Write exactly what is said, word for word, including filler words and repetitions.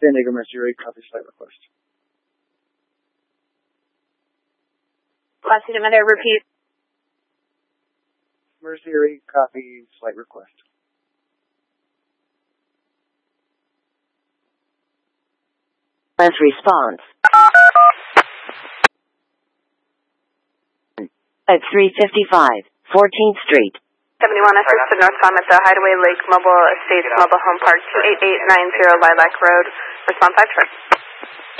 San Diego Mercury, copy flight request. Last another repeat. Mercury, copy flight request. As response. At three fifty-five, fourteenth Street. seventy-one, assisted northbound at the Hideaway Lake Mobile Estates Mobile Home Park, two eight eight nine zero Lilac Road. Respond five four.